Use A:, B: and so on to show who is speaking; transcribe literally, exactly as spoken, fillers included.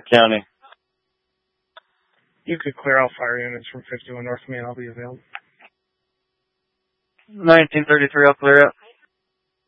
A: County.
B: You could clear all fire units from fifty-one North Main. I'll be available.
A: nineteen thirty-three, I'll clear it.